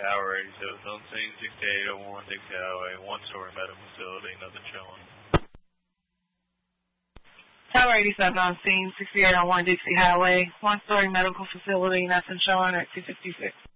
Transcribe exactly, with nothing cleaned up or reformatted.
Tower eighty-seven on scene, sixty-eight oh one Dixie Highway, one-story medical facility, nothing showing. Tower eighty-seven on scene, sixty-eight oh one Dixie Highway, one-story medical facility, nothing showing at two fifty-six.